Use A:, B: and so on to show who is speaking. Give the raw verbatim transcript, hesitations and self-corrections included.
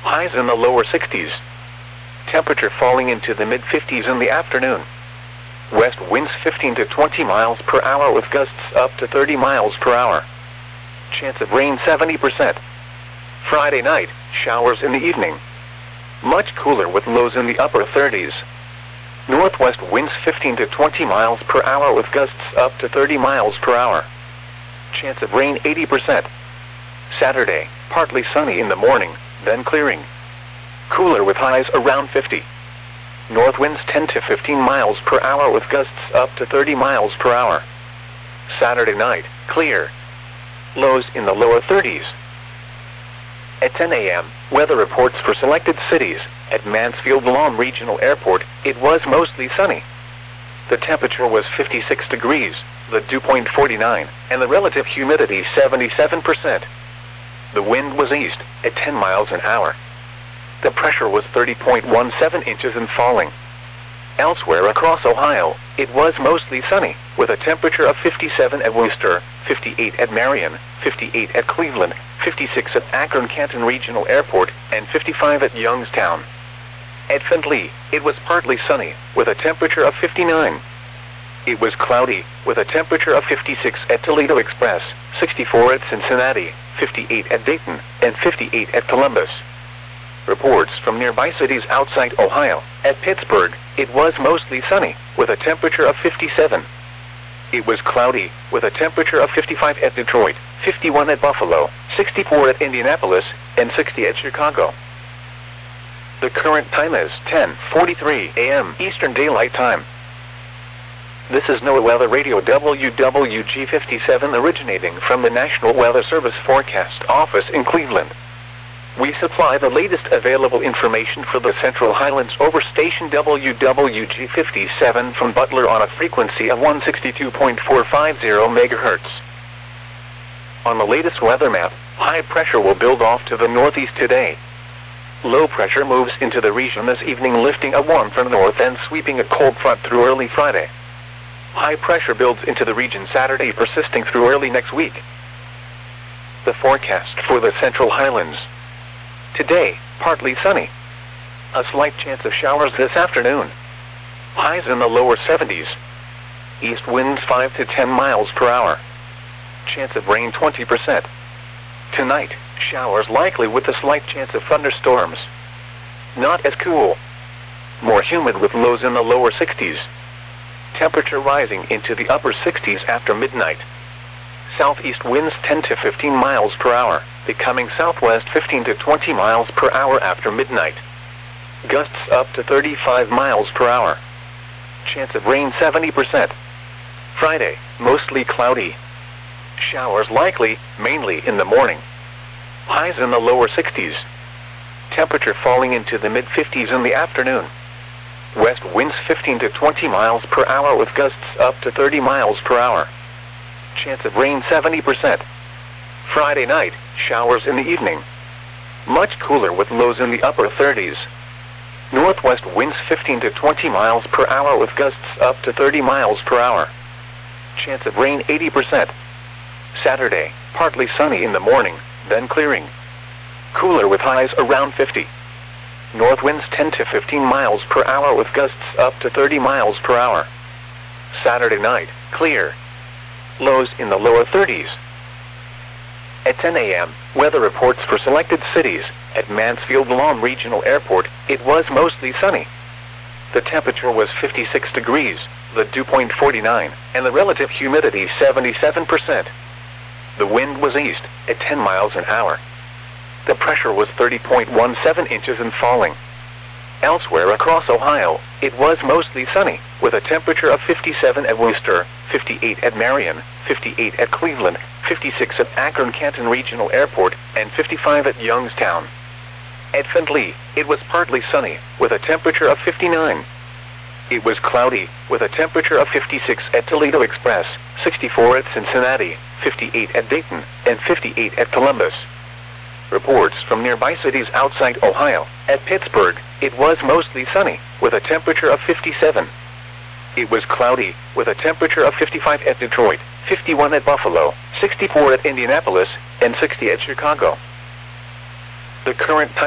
A: highs in the lower sixties. Temperature falling into the mid fifties in the afternoon. West winds fifteen to twenty miles per hour with gusts up to thirty miles per hour. Chance of rain seventy percent. Friday night, showers in the evening. Much cooler with lows in the upper thirties. Northwest winds fifteen to twenty miles per hour with gusts up to thirty miles per hour. Chance of rain eighty percent. Saturday, partly sunny in the morning, then clearing. Cooler with highs around fifty. North winds ten to fifteen miles per hour with gusts up to thirty miles per hour. Saturday night, clear. Lows in the lower thirties. At ten a m, weather reports for selected cities. At Mansfield Lawn Regional Airport, it was mostly sunny. The temperature was fifty-six degrees, the dew point forty-nine, and the relative humidity seventy-seven percent. The wind was east, at ten miles an hour. The pressure was thirty point one seven inches and falling. Elsewhere across Ohio, it was mostly sunny, with a temperature of fifty-seven at Worcester, fifty-eight at Marion, fifty-eight at Cleveland, fifty-six at Akron-Canton Regional Airport, and fifty-five at Youngstown. At Findlay, it was partly sunny, with a temperature of fifty-nine. It was cloudy, with a temperature of fifty-six at Toledo Express, sixty-four at Cincinnati, fifty-eight at Dayton, and fifty-eight at Columbus. Reports from nearby cities outside Ohio. At Pittsburgh, it was mostly sunny, with a temperature of fifty-seven. It was cloudy, with a temperature of fifty-five at Detroit, fifty-one at Buffalo, sixty-four at Indianapolis, and sixty at Chicago. The current time is ten forty-three a m Eastern Daylight Time. This is NOAA Weather Radio W W G fifty-seven originating from the National Weather Service Forecast Office in Cleveland. We supply the latest available information for the Central Highlands over station W W G fifty-seven from Butler on a frequency of one sixty-two point four five zero megahertz. On the latest weather map, high pressure will build off to the northeast today. Low pressure moves into the region this evening, lifting a warm from the north and sweeping a cold front through early Friday. High pressure builds into the region Saturday, persisting through early next week. The forecast for the Central Highlands. Today, partly sunny. A slight chance of showers this afternoon. Highs in the lower seventies. East winds five to ten miles per hour. Chance of rain twenty percent. Tonight, showers likely with a slight chance of thunderstorms. Not as cool. More humid with lows in the lower sixties. Temperature rising into the upper sixties after midnight. Southeast winds ten to fifteen miles per hour, becoming southwest fifteen to twenty miles per hour after midnight. Gusts up to thirty-five miles per hour. Chance of rain seventy percent. Friday, mostly cloudy. Showers likely, mainly in the morning. Highs in the lower sixties. Temperature falling into the mid fifties in the afternoon. West winds fifteen to twenty miles per hour with gusts up to thirty miles per hour. Chance of rain seventy percent. Friday night, showers in the evening. Much cooler with lows in the upper thirties. Northwest winds fifteen to twenty miles per hour with gusts up to thirty miles per hour. Chance of rain eighty percent. Saturday, partly sunny in the morning, then clearing. Cooler with highs around fifty. North winds ten to fifteen miles per hour with gusts up to thirty miles per hour. Saturday night, clear. Lows in the lower thirties. At ten a m, weather reports for selected cities. At Mansfield Lawn Regional Airport, it was mostly sunny. The temperature was fifty-six degrees, the dew point forty-nine, and the relative humidity seventy-seven percent. The wind was east, at ten miles an hour. The pressure was thirty point one seven inches and falling. Elsewhere across Ohio, it was mostly sunny, with a temperature of fifty-seven at Worcester, fifty-eight at Marion, fifty-eight at Cleveland, fifty-six at Akron-Canton Regional Airport, and fifty-five at Youngstown. At Findlay, it was partly sunny, with a temperature of fifty-nine. It was cloudy, with a temperature of fifty-six at Toledo Express, sixty-four at Cincinnati, fifty-eight at Dayton, and fifty-eight at Columbus. Reports from nearby cities outside Ohio. At Pittsburgh, it was mostly sunny, with a temperature of fifty-seven. It was cloudy, with a temperature of fifty-five at Detroit, fifty-one at Buffalo, sixty-four at Indianapolis, and sixty at Chicago. The current time